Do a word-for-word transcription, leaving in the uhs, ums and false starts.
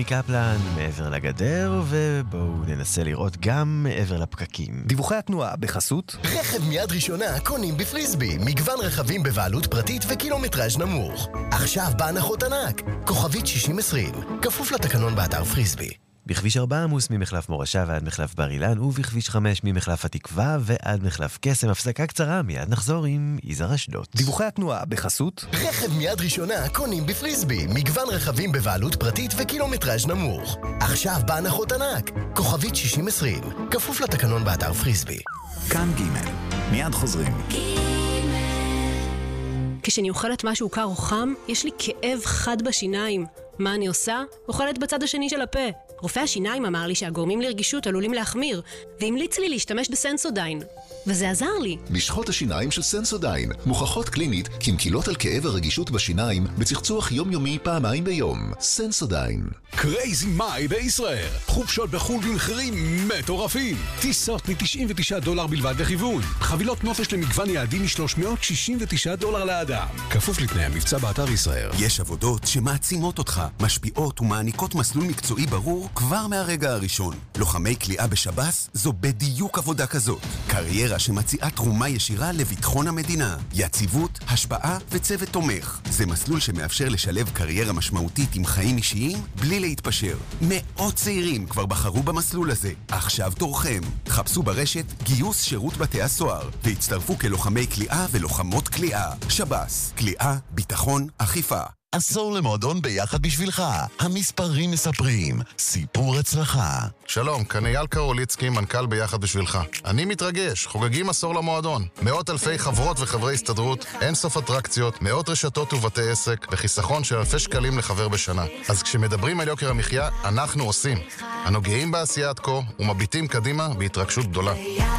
עמי קפלן, מעבר לגדר, ובואו ננסה לראות גם מעבר לפקקים. דיווחי התנועה בחסות רכב מיד ראשונה קונים בפריסבי, מגוון רכבים בבעלות פרטית וקילומטראז' נמוך. עכשיו בהנחות ענק, כוכבית שישים עשרים, כפוף לתקנון באתר פריסבי. בכביש ארבע עמוס ממחלף מורשה ועד מחלף בר אילן, ובכביש חמש ממחלף התקווה ועד מחלף קסם. הפסקה קצרה, מיד נחזור עם יזהר אשדוד. דיווחי התנועה בחסות רכב מיד ראשונה קונים בפריסבי, מגוון רכבים בבעלות פרטית וקילומטראז' נמוך. עכשיו בהנחות ענק, כוכבית שישים עשרים, כפוף לתקנון באתר פריסבי. כאן ג' מיד חוזרים. כשאני אוכלת משהו קר או חם, יש לי כאב חד בשיניים. מה אני עושה? אוכלת בצד השני של הפה. רופא השיניים אמר לי שהגורמים לרגישות עלולים להחמיר, והמליץ לי להשתמש בסנסודיין. וזה עזר לי. משחות השיניים של סנסודיין מוכחות קלינית כמקילות על כאב הרגישות בשיניים בצחצוח יומיומי פעמיים ביום. סנסודיין. קרייזי מאי בישראל. חופשות בחול במחירים מטורפים. טיסות מ-תשעים ותשעה דולר בלבד לכיוון. חבילות נופש למגוון יעדים מ-שלוש מאות שישים ותשעה דולר לאדם. כפוף לתנאי המבצע באתר ישראל. יש עבודות שמעצימות אותך, משפיעות ומעניקות מסלול מקצועי ברור כבר מהרגע הראשון. לוחמי כליאה בשב"ס זו בדיוק עבודה כזאת. קריירה שמציעה תרומה ישירה לביטחון המדינה. יציבות, השפעה וצוות תומך. זה מסלול שמאפשר לשלב קריירה משמעותית עם חיים אישיים בלי להתפשר. מאות צעירים כבר בחרו במסלול הזה. עכשיו תורכם. חפשו ברשת גיוס שירות בתי הסוהר והצטרפו כלוחמי כליאה ולוחמות כליאה. שב"ס, כליאה, ביטחון, אכיפה. עשור למועדון ביחד בשבילך. המספרים מספרים. סיפור הצלחה. שלום, כאן אייל קרוליצקי, מנכ"ל ביחד בשבילך. אני מתרגש, חוגגים עשור למועדון. מאות אלפי חברות וחברי הסתדרות, אין סוף אטרקציות, מאות רשתות ובתי עסק, וחיסכון של אלפי שקלים לחבר בשנה. אז כשמדברים על יוקר המחיה, אנחנו עושים. אנו גאים בעשייה עד כה ומביטים קדימה בהתרגשות גדולה.